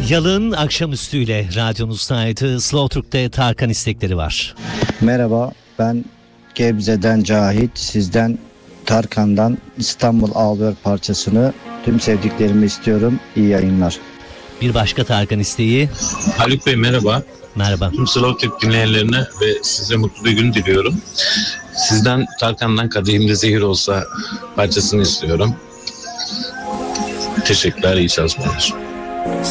Yalın akşamüstüyle radyonuzdaydı. Slow Türk'te Tarkan istekleri var. Merhaba, ben Gebze'den Cahit. Sizden Tarkan'dan İstanbul Ağlıyor parçasını tüm sevdiklerimi istiyorum. İyi yayınlar. Bir başka Tarkan isteği. Haluk Bey merhaba. Merhaba. Tüm Slow Türk dinleyenlerine ve size mutlu bir gün diliyorum. Sizden Tarkan'dan Kadehimde Zehir Olsa parçasını istiyorum. Teşekkürler, iyi çalışmalar.